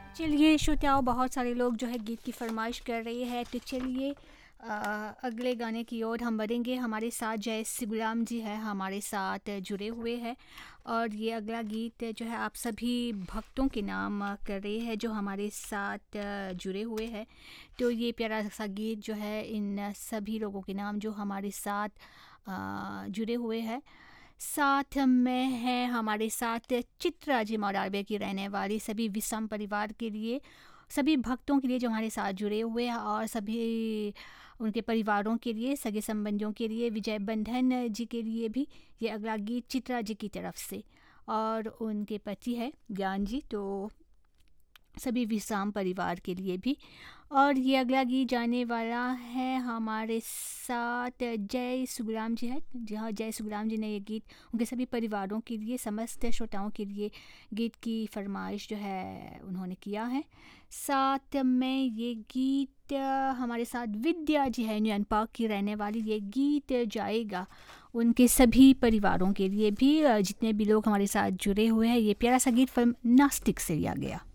चलिए श्रोताओं, बहुत सारे लोग जो है गीत की फरमाइश कर रही है, तो चलिए अगले गाने की ओर हम बढ़ेंगे। हमारे साथ जय सिगुराम जी है, हमारे साथ जुड़े हुए हैं। और ये अगला गीत जो है आप सभी भक्तों के नाम कर रही है जो हमारे साथ जुड़े हुए हैं। तो ये प्यारा सा गीत जो है इन सभी लोगों के नाम जो हमारे साथ जुड़े हुए हैं। साथ में है हमारे साथ चित्रा जी मौरारबे की रहने वाली सभी विषम परिवार के लिए, सभी भक्तों के लिए जो हमारे साथ जुड़े हुए हैं, और सभी उनके परिवारों के लिए, सगे संबंधियों के लिए, विजय बंधन जी के लिए भी ये अगला गीत चित्रा जी की तरफ से। और उनके पति है ज्ञान जी, तो सभी विश्राम परिवार के लिए भी। और ये अगला गीत जाने वाला है हमारे साथ जय सुखराम जी है। जी हाँ, जय सुखराम जी ने ये गीत उनके सभी परिवारों के लिए, समस्त श्रोताओं के लिए गीत की फरमाइश जो है उन्होंने किया है। साथ में ये गीत हमारे साथ विद्या जी है न्यूयॉर्क पार्क की रहने वाली, ये गीत जाएगा उनके सभी परिवारों के लिए भी, जितने भी लोग हमारे साथ जुड़े हुए हैं। ये प्यारा सा गीत फिल्म नास्तिक से लिया गया।